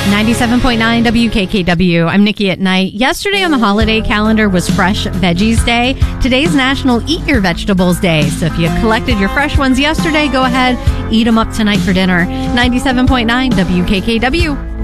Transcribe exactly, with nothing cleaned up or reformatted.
ninety-seven point nine W K K W. I'm Nikki at Night. Yesterday on the holiday calendar was Fresh Veggies Day. Today's National Eat Your Vegetables Day. So if you collected your fresh ones yesterday, go ahead, eat them up tonight for dinner. ninety-seven point nine W K K W.